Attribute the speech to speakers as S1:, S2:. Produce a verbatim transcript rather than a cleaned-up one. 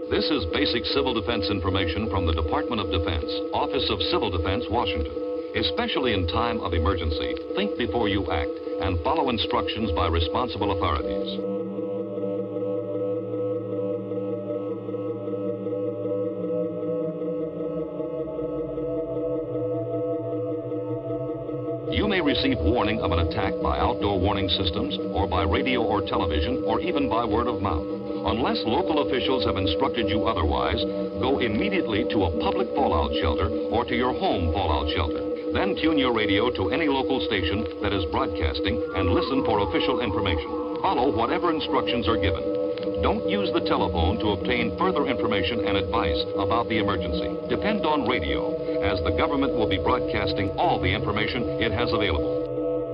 S1: This is basic civil defense information from the Department of Defense, Office of Civil Defense, Washington. Especially in time of emergency, think before you act and follow instructions by responsible authorities. You may receive warning of an attack by outdoor warning systems, or by radio or television, or even by word of mouth. Unless local officials have instructed you otherwise, go immediately to a public fallout shelter or to your home fallout shelter. Then tune your radio to any local station that is broadcasting and listen for official information. Follow whatever instructions are given. Don't use the telephone to obtain further information and advice about the emergency. Depend on radio, as the government will be broadcasting all the information it has available.